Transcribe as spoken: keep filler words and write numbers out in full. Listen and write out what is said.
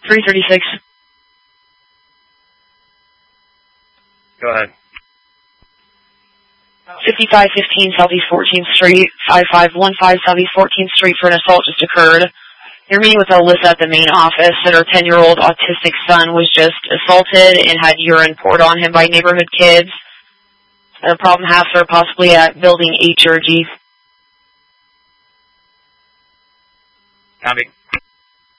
three thirty-six. Go ahead. fifty-five fifteen Southeast fourteenth Street, five five one five Southeast fourteenth Street for an assault just occurred. You're meeting with Alyssa at the main office, and her ten-year-old autistic son was just assaulted and had urine poured on him by neighborhood kids. The problem has her possibly at Building H or G.